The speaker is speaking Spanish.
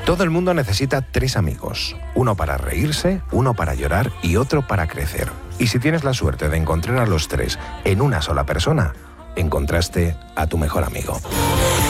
Todo el mundo necesita 3 amigos, uno para reírse, uno para llorar y otro para crecer. Y si tienes la suerte de encontrar a los 3 en una sola persona, encontraste a tu mejor amigo.